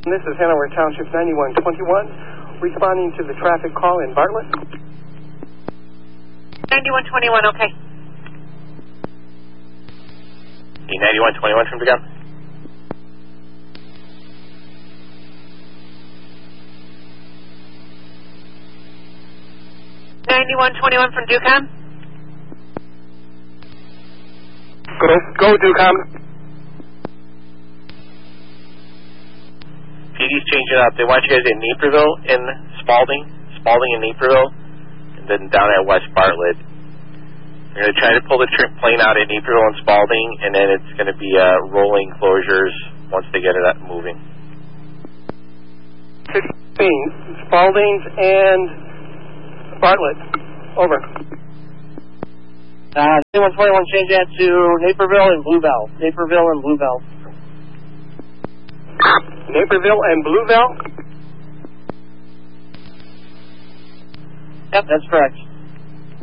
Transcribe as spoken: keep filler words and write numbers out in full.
This is Hanover Township ninety-one twenty-one, responding to the traffic call in Bartlett. ninety-one twenty-one, okay. ninety-one twenty-one from Ducom. ninety-one twenty-one from Ducom. Go, go Ducom. P D's changing up. They want you guys in Naperville and Spalding, Spalding and Naperville, and then down at West Bartlett. They're going to try to pull the trip plane out at Naperville and Spalding, and then it's going to be uh, rolling closures once they get it up moving. sixteen, Spalding's and Bartlett. Over. Uh, ninety-one twenty-one, change that to Naperville and Bluebell. Naperville and Bluebell. Naperville and Bluebell? Yep, that's correct.